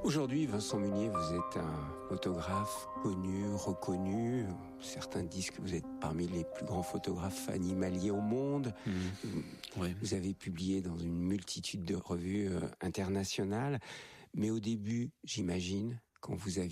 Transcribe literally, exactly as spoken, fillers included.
Aujourd'hui, Vincent Munier, vous êtes un photographe connu, reconnu. Certains disent que vous êtes parmi les plus grands photographes animaliers au monde. Mmh. Oui. Vous avez publié dans une multitude de revues internationales. Mais au début, j'imagine, quand vous aviez